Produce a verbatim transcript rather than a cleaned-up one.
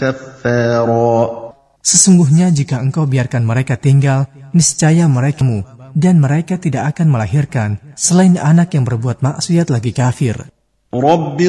كفارا. Sesungguhnya jika engkau biarkan mereka tinggal, niscaya merekamu dan mereka tidak akan melahirkan selain anak yang berbuat maksiat lagi kafir. رب